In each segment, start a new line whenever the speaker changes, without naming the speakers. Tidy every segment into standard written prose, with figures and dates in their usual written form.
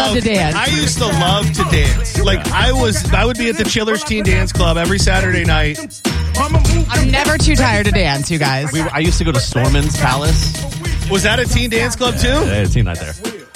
love to dance.
I used to love to dance. Like I would be at the Chillers Teen Dance Club every Saturday night.
I'm never too tired to dance, you guys.
I used to go to Storman's Palace.
Was that a teen dance club too?
Yeah, a teen night there.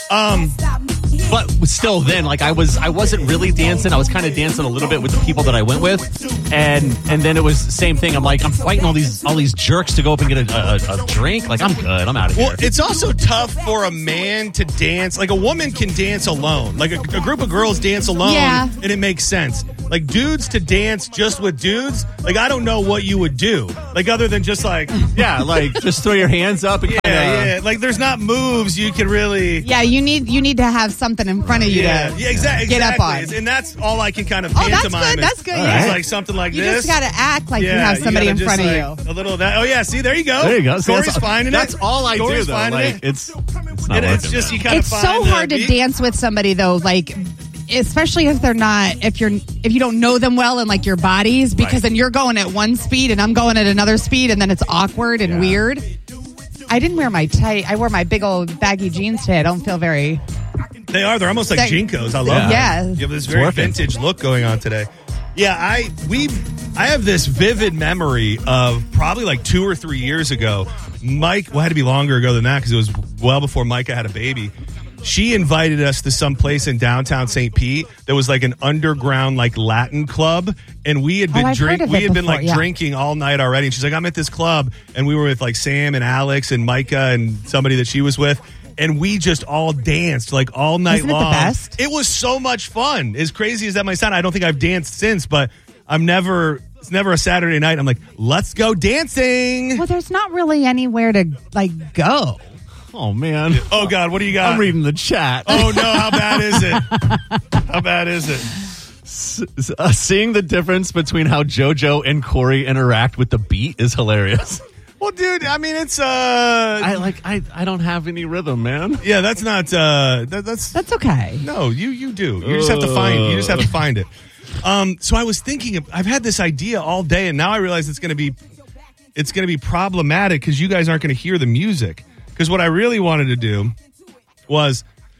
But still, then, like I wasn't really dancing. I was kind of dancing a little bit with the people that I went with, and then it was the same thing. I'm like, I'm fighting all these jerks to go up and get a drink. Like, I'm good. I'm out of here.
Well, it's also tough for a man to dance. Like a woman can dance alone. Like a group of girls dance alone, and it makes sense. Like dudes to dance just with dudes. Like I don't know what you would do. Like other than just like
like just throw your hands up. And
yeah. Like there's not moves you can really.
Yeah, you need to have something in front of you to
exactly.
get up on.
And that's all I can kind of pantomime.
That's good.
Yeah. It's like something like
you
this.
You just got to act like you have somebody in front of you.
A little of that. Oh yeah, see, there you go.
There you go.
Corey's finding it.
That's all I do though. Like it's not
it's just you kind of find
so hard to dance with somebody though, like especially if they're not if you don't know them well and like your bodies, because then you're going at one speed and I'm going at another speed and then it's awkward and weird. I didn't wear my tight. I wore my big old baggy jeans today. I don't feel very.
They are. They're almost like Jinkos. I love them.
Yeah.
You have this very vintage look going on today. Yeah, I have this vivid memory of probably like 2 or 3 years ago. Mike, well, it had to be longer ago than that because it was well before Micah had a baby. She invited us to some place in downtown St. Pete that was like an underground like Latin club, and we had been drinking all night already. And she's like, "I'm at this club," and we were with like Sam and Alex and Micah and somebody that she was with, and we just all danced like all night long.
Isn't it the best?
It was so much fun. As crazy as that might sound, I don't think I've danced since, but it's never a Saturday night. I'm like, let's go dancing.
Well, there's not really anywhere to like go.
Oh, man.
Oh, God, what do you got?
I'm reading the chat.
Oh, no, how bad is it? How bad is it?
Seeing the difference between how JoJo and Corey interact with the beat is hilarious.
Well, dude, I mean, it's
I don't have any rhythm, man.
Yeah, that's not that's
okay.
No, you do. You just have to find it. So I was thinking I've had this idea all day, and now I realize it's going to be problematic because you guys aren't going to hear the music. Because what I really wanted to do was,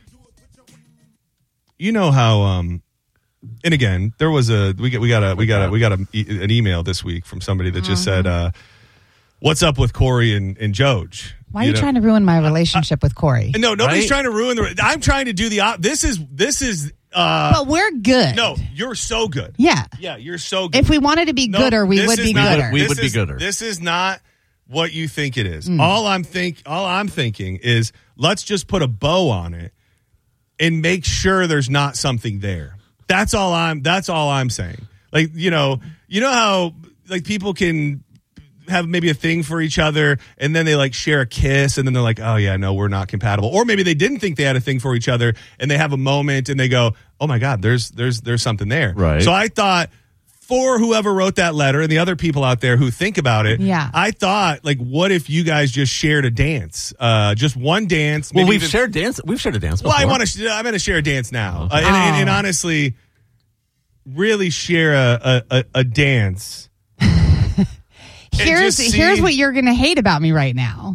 you know how, and again, there was we got an email this week from somebody that just said, "What's up with Corey and Joj?"
Why are you trying to ruin my relationship with Corey?
No, nobody's trying to ruin I'm trying to do this is.
But we're good.
No, you're so good.
Yeah,
you're so good.
If we wanted to be gooder, we would be gooder.
We would be gooder.
This is not what you think it is. All I'm thinking is let's just put a bow on it and make sure there's not something there. That's all I'm saying. Like, you know how like people can have maybe a thing for each other and then they like share a kiss and then they're like, "Oh yeah, no, we're not compatible." Or maybe they didn't think they had a thing for each other and they have a moment and they go, "Oh my God, there's something there."
Right.
So I thought, for whoever wrote that letter and the other people out there who think about it, I thought, like, what if you guys just shared a dance? Just one dance.
Well, we've shared a dance before.
Well, I'm going to share a dance now. And honestly, really share a dance.
Here's what you're going to hate about me right now.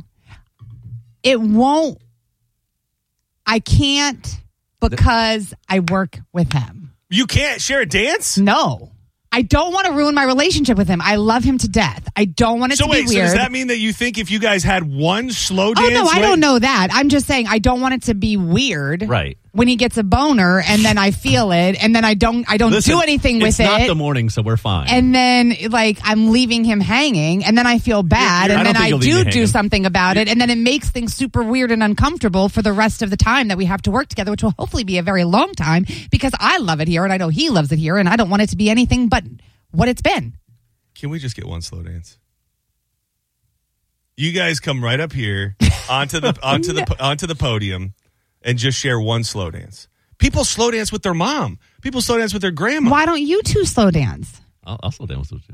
I can't because I work with him.
You can't share a dance?
No. I don't want to ruin my relationship with him. I love him to death. I don't want it to be weird. So
does that mean that you think if you guys had one slow dance?
Oh, no, I don't know that. I'm just saying I don't want it to be weird.
Right.
When he gets a boner and then I feel it and then I don't do anything with it.
It's not the morning, so we're fine.
And then like I'm leaving him hanging and then I feel bad and then I do something about it and then it makes things super weird and uncomfortable for the rest of the time that we have to work together, which will hopefully be a very long time because I love it here and I know he loves it here and I don't want it to be anything but what it's been.
Can we just get one slow dance? You guys come right up here onto the podium and just share one slow dance. People slow dance with their mom. People slow dance with their grandma.
Why don't you two slow dance?
I'll slow dance with you.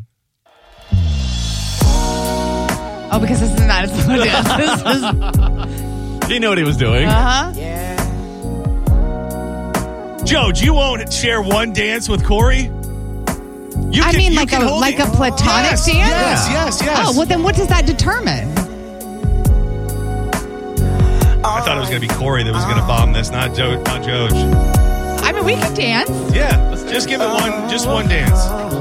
Oh, because this is not a slow dance.
He knew what he was doing.
Uh-huh.
Yeah. Joj, you won't share one dance with Corey?
Like a platonic dance?
Yes.
Oh, well then what does that determine?
I thought it was going to be Corey that was going to bomb this, not Joj.
I mean, we could dance.
Yeah, just give it one dance.